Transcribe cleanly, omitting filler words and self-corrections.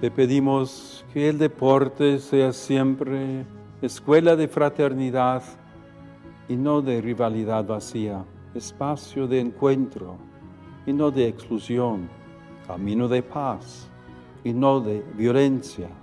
Te pedimos que el deporte sea siempre escuela de fraternidad y no de rivalidad vacía, espacio de encuentro y no de exclusión, camino de paz y no de violencia,